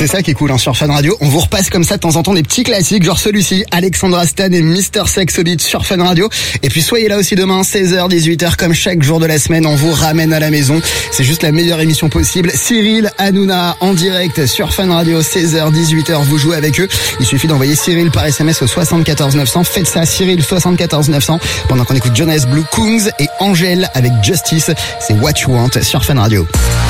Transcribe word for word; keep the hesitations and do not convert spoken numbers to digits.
C'est ça qui est cool hein, sur Fun Radio. On vous repasse comme ça de temps en temps des petits classiques, genre celui-ci, Alexandra Stan et Mister Sex au beat sur Fun Radio. Et puis soyez là aussi demain, seize heures, dix-huit heures, comme chaque jour de la semaine, on vous ramène à la maison. C'est juste la meilleure émission possible. Cyril Hanouna en direct sur Fun Radio, seize heures, dix-huit heures, vous jouez avec eux. Il suffit d'envoyer Cyril par S M S au soixante-quatorze neuf cents. Faites ça, Cyril soixante-quatorze neuf cents, pendant qu'on écoute Jonas Blue, Kungs et Angèle avec Justice. C'est What You Want sur Fun Radio.